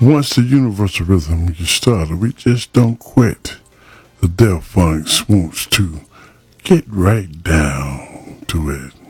Once the universal rhythm gets started, we just don't quit. The Del Funk wants to get right down to it.